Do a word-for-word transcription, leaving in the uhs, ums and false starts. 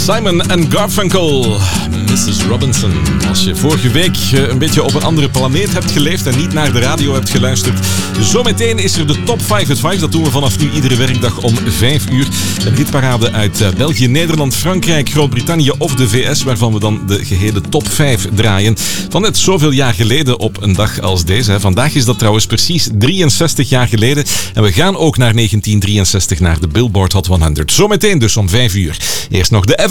Simon en Garfunkel, missus Robinson. Als je vorige week een beetje op een andere planeet hebt geleefd en niet naar de radio hebt geluisterd, zometeen is er de Top vijf at vijf. Dat doen we vanaf nu iedere werkdag om vijf uur. Een hitparade uit België, Nederland, Frankrijk, Groot-Brittannië of de V S, waarvan we dan de gehele top vijf draaien. Van net zoveel jaar geleden op een dag als deze. Vandaag is dat trouwens precies drieënzestig jaar geleden. En we gaan ook naar negentien drieënzestig, naar de Billboard Hot honderd. Zometeen dus om vijf uur. Eerst nog de